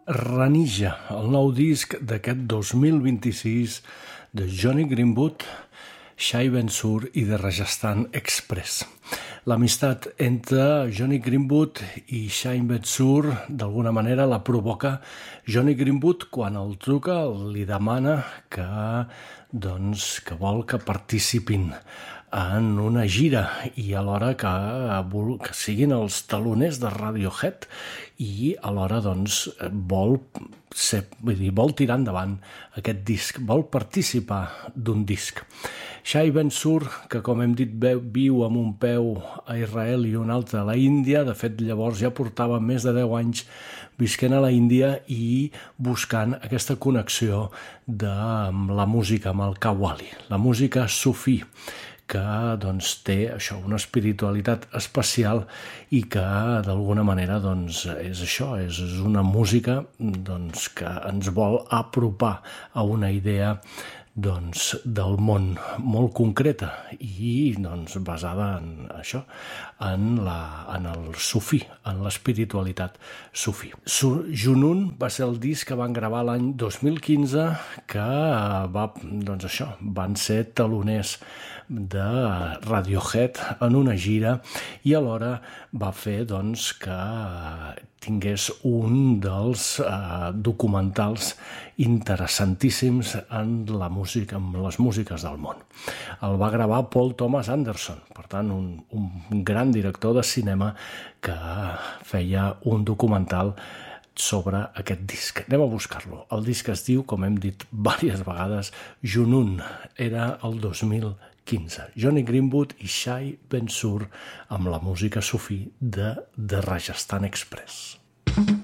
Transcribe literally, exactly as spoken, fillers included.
Ranija, el nou disc d'aquest dos mil vint-i-sis de Jonny Greenwood, Shai Ben Sur i de Rajasthan Express. L'amistat entre Jonny Greenwood i Shai Ben Sur d'alguna manera la provoca Jonny Greenwood quan el truca, li demana que, doncs, que vol que participin en una gira i alhora que, que siguin els taloners de Radiohead i alhora doncs, vol, ser, vull dir, vol tirar endavant aquest disc, vol participar d'un disc. Shai Ben Sur, que com hem dit viu amb un peu a Israel i un altre a la Índia, de fet llavors ja portava més de deu anys visquent a la Índia i buscant aquesta connexió de, amb la música, amb el qawwali, la música sufí, que doncs, té això, una espiritualitat especial i que d'alguna manera doncs, és això, és una música doncs, que ens vol apropar a una idea doncs, del món molt concreta i doncs, basada en això, en, la, en el sufí, en l'espiritualitat sufí. Junun va ser el disc que van gravar l'any dos mil quinze, que va, doncs això, van ser taloners de Radiohead en una gira i alhora va fer doncs, que tingués un dels eh, documentals interessantíssims en la música, en les músiques del món. El va gravar Paul Thomas Anderson, per tant, un, un gran director de cinema que feia un documental sobre aquest disc. Anem a buscar-lo. El disc es diu, com hem dit diverses vegades, Junun. Era el dos mil quinze. Jonny Greenwood i Shai Ben Sur amb la música sufí de The Rajasthan Express.